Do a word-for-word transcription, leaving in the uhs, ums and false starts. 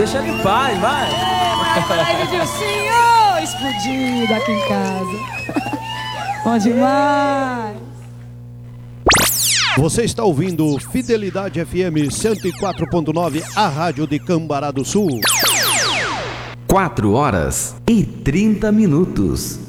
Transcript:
deixa ele em paz, vai. Vai, Edilcinho, explodido aqui em casa. Bom demais. Você está ouvindo Fidelidade F M cento e quatro ponto nove, a rádio de Cambará do Sul. quatro horas e trinta minutos.